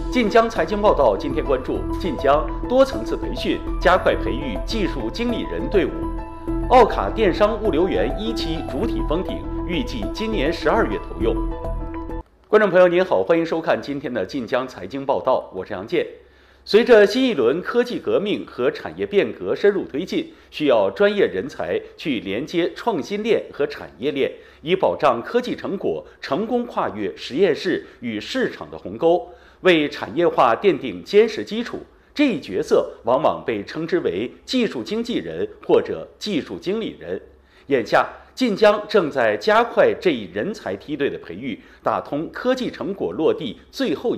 晋江财经报道今天关注晋江多层次培训，加快培育技术经理人队伍。奥卡电商物流园1期主体封顶，预计今年12月投用。观众朋友您好，欢迎收看今天的晋江财经报道，我是杨健。随着新一轮科技革命和产业变革深入推进，需要专业人才去连接创新链和产业链，以保障科技成果成功跨越实验室与市场的鸿沟，为产业化奠定坚实基础。这一角色往往被称之为技术经纪人或者技术经理人。眼下，晋江正在加快这一人才梯队的培育，打通科技成果落地最后